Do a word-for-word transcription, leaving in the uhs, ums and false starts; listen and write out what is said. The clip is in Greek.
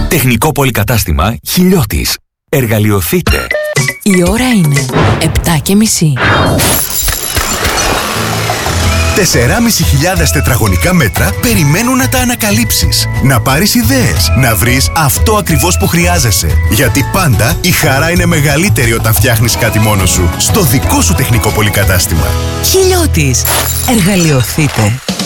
Τεχνικό πολυκατάστημα Χιλιώτης. Εργαλειοθείτε. Η ώρα είναι επτά και μισή. τεσσεράμισι χιλιάδες τετραγωνικά μέτρα περιμένουν να τα ανακαλύψεις. Να πάρεις ιδέες, να βρεις αυτό ακριβώς που χρειάζεσαι. Γιατί πάντα η χαρά είναι μεγαλύτερη όταν φτιάχνεις κάτι μόνος σου. Στο δικό σου τεχνικό πολυκατάστημα. Χιλιώτης. Εργαλειοθείτε.